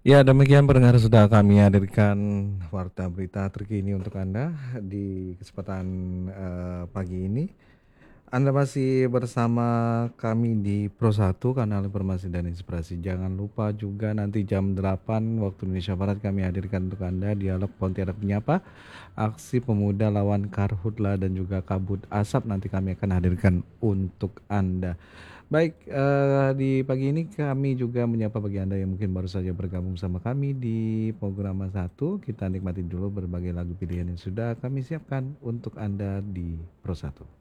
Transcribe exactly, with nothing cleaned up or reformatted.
Ya, demikian pendengar sudah kami hadirkan warta berita terkini untuk Anda di kesempatan, eee, pagi ini. Anda masih bersama kami di Pro satu Kanal Informasi dan Inspirasi. Jangan lupa juga nanti jam delapan waktu Indonesia Barat kami hadirkan untuk Anda dialog Pontianak Menyapa, aksi pemuda lawan karhutla dan juga kabut asap nanti kami akan hadirkan untuk Anda. Baik, eee, di pagi ini kami juga menyapa bagi Anda yang mungkin baru saja bergabung sama kami di Programa satu, kita nikmati dulu berbagai lagu pilihan yang sudah kami siapkan untuk Anda di Pro satu.